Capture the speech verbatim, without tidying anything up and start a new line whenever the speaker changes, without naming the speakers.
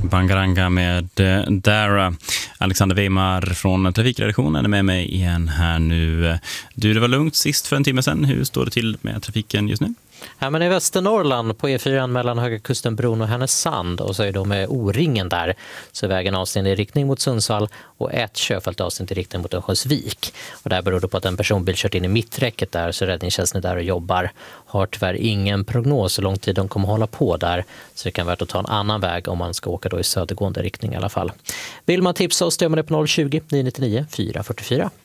Bangaranga med Dara. Alexander Weimar från Trafikredaktionen är med mig igen här nu. Du, det var lugnt sist för en timme sedan. Hur står det till med trafiken just nu?
Ja, men i Västernorrland på E fyra mellan Höga Kusten-bron och Härnösand, och så är de med O-ringen där, så är vägen avstängd i riktning mot Sundsvall och ett körfält avstängt i riktning mot Örnsköldsvik. Och det här beror på att en personbil kört in i mitträcket där, så räddningstjänsten är där och jobbar. Har tyvärr ingen prognos hur lång tid de kommer hålla på där, så det kan vara värt att ta en annan väg om man ska åka då i södergående riktning i alla fall. Vill man tipsa oss, gör man det på noll tjugo, nio nio nio, fyra fyra fyra.